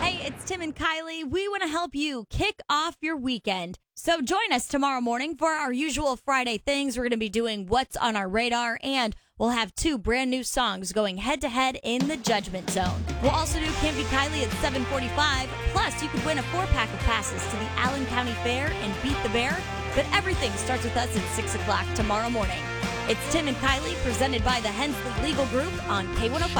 Hey, it's Tim and Kylie. We want to help you kick off your weekend. So join us tomorrow morning for our usual Friday things. We're going to be doing What's on Our Radar, and we'll have two brand new songs going head-to-head in the Judgment Zone. We'll also do Can't Be Kylie at 7:45. Plus, you could win a 4-pack of passes to the Allen County Fair and Beat the Bear. But everything starts with us at 6 o'clock tomorrow morning. It's Tim and Kylie, presented by the Hensley Legal Group on K105.